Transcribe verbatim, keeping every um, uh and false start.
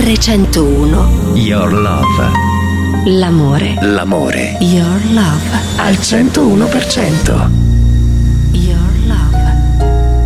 R centouno. Your Love. L'amore. L'amore. Your Love. Al centouno per cento.